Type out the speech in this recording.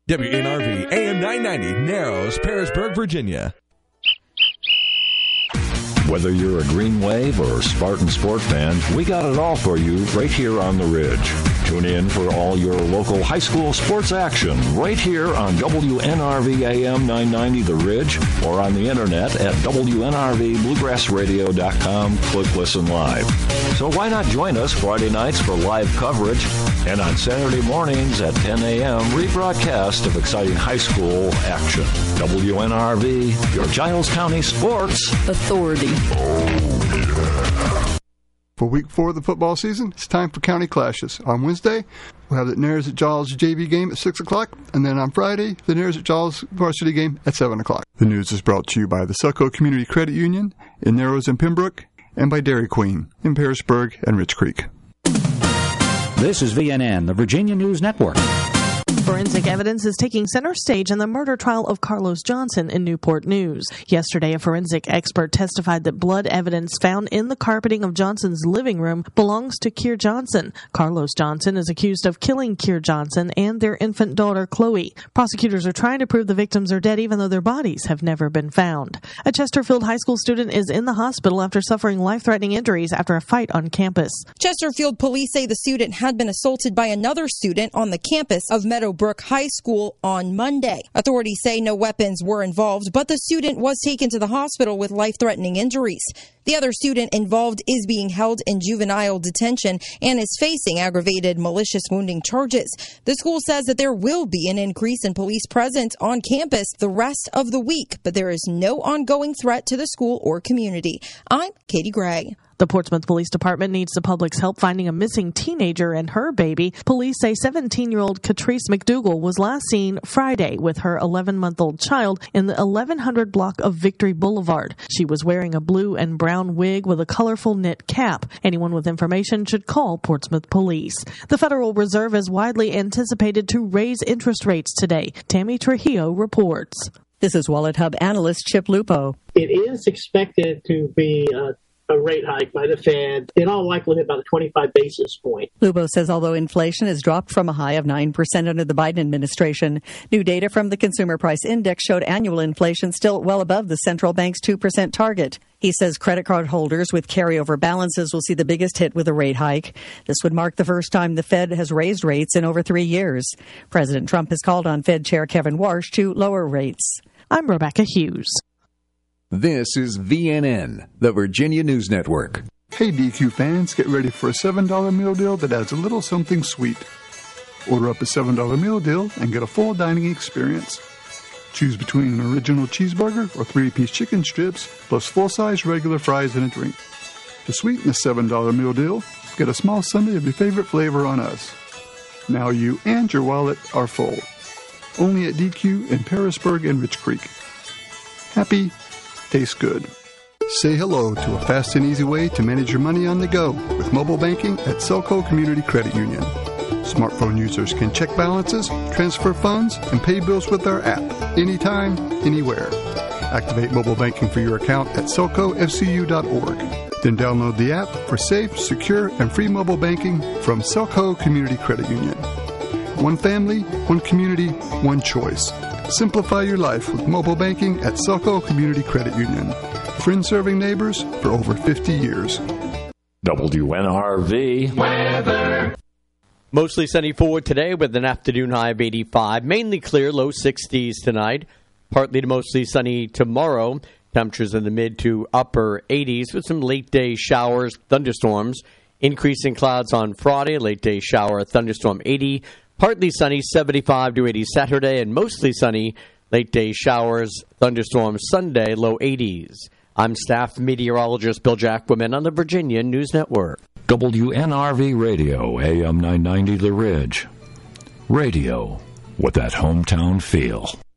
WNRV AM 990, Narrows, Parisburg, Virginia. Whether you're a Green Wave or Spartan Sport fan, we got it all for you right here on The Ridge. Tune in for all your local high school sports action right here on WNRV AM 990 The Ridge or on the internet at WNRVBluegrassRadio.com. Click Listen Live. So why not join us Friday nights for live coverage and on Saturday mornings at 10 a.m. rebroadcast of exciting high school action. WNRV, your Giles County Sports Authority. For week 4 of the football season, it's time for county clashes. On Wednesday, we'll have the Nares at Giles JV game at 6 o'clock, and then on Friday, the Nares at Giles varsity game at 7 o'clock. The news is brought to you by the Selco Community Credit Union in Narrows and Pembroke, and by Dairy Queen in Parisburg and Rich Creek. This is VNN, the Virginia News Network. Forensic evidence is taking center stage in the murder trial of Carlos Johnson in Newport News. Yesterday, a forensic expert testified that blood evidence found in the carpeting of Johnson's living room belongs to Keir Johnson. Carlos Johnson is accused of killing Keir Johnson and their infant daughter, Chloe. Prosecutors are trying to prove the victims are dead even though their bodies have never been found. A Chesterfield High School student is in the hospital after suffering life-threatening injuries after a fight on campus. Chesterfield police say the student had been assaulted by another student on the campus of Meadowbrook High School on Monday. Authorities say no weapons were involved, but the student was taken to the hospital with life-threatening injuries. The other student involved is being held in juvenile detention and is facing aggravated malicious wounding charges. The school says that there will be an increase in police presence on campus the rest of the week, but there is no ongoing threat to the school or community. I'm Katie Gray. The Portsmouth Police Department needs the public's help finding a missing teenager and her baby. Police say 17-year-old Catrice McDougal was last seen Friday with her 11-month-old child in the 1100 block of Victory Boulevard. She was wearing a blue and brown wig with a colorful knit cap. Anyone with information should call Portsmouth Police. The Federal Reserve is widely anticipated to raise interest rates today. Tammy Trujillo reports. This is Wallet Hub analyst Chip Lupo. It is expected to be a rate hike by the Fed, in all likelihood about a 25 basis point. Lubo says although inflation has dropped from a high of 9% under the Biden administration, new data from the Consumer Price Index showed annual inflation still well above the central bank's 2% target. He says credit card holders with carryover balances will see the biggest hit with a rate hike. This would mark the first time the Fed has raised rates in over 3 years. President Trump has called on Fed Chair Kevin Warsh to lower rates. I'm Rebecca Hughes. This is VNN, the Virginia News Network. Hey DQ fans, get ready for a $7 meal deal that adds a little something sweet. Order up a $7 meal deal and get a full dining experience. Choose between an original cheeseburger or 3-piece chicken strips, plus full-size regular fries and a drink. To sweeten the $7 meal deal, get a small sundae of your favorite flavor on us. Now you and your wallet are full. Only at DQ in Parisburg and Rich Creek. Happy, tastes good. Say hello to a fast and easy way to manage your money on the go with mobile banking at Selco Community Credit Union. Smartphone users can check balances, transfer funds, and pay bills with our app anytime, anywhere. Activate mobile banking for your account at selcofcu.org. Then download the app for safe, secure, and free mobile banking from Selco Community Credit Union. One family, one community, one choice. Simplify your life with mobile banking at Selco Community Credit Union. Friends serving neighbors for over 50 years. WNRV weather. Mostly sunny forward today with an afternoon high of 85. Mainly clear, low 60s tonight. Partly to mostly sunny tomorrow. Temperatures in the mid to upper 80s with some late day showers, thunderstorms. Increasing clouds on Friday, late day shower, thunderstorm 80. Partly sunny, 75 to 80 Saturday, and mostly sunny, late day showers, thunderstorms Sunday, low 80s. I'm staff meteorologist Bill Jacquemin on the Virginia News Network. WNRV Radio, AM 990 The Ridge. Radio with that hometown feel.